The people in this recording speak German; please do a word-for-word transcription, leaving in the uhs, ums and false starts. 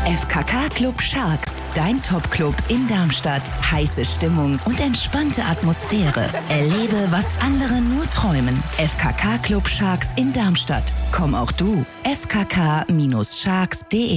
F K K Club Sharks, dein Top-Club in Darmstadt. Heiße Stimmung und entspannte Atmosphäre. Erlebe, was andere nur träumen. F K K Club Sharks in Darmstadt. Komm auch du. f k k Bindestrich sharks punkt de